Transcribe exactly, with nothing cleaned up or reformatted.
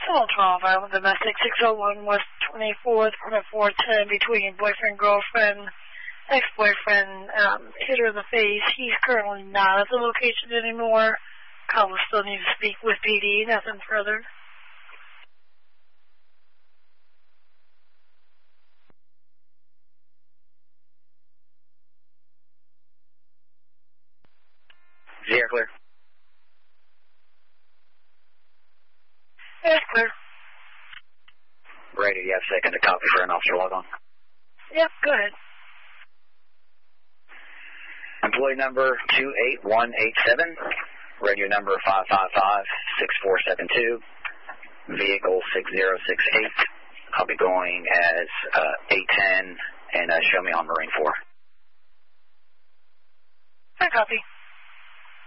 Soul twelve, Island Domestic six oh one West twenty-fourth, permit four ten between boyfriend, girlfriend, ex-boyfriend, um, hit her in the face. He's currently not at the location anymore. Caller still needs to speak with P D, nothing further. Zero clear. Yes, clear. Brady, you have a second to copy for an officer log on. Yep, go ahead. Employee number two eight one eight seven, radio number five five five six four seven two, vehicle six zero six eight. I'll be going as uh, eight ten and uh, show me on Marine four. I copy.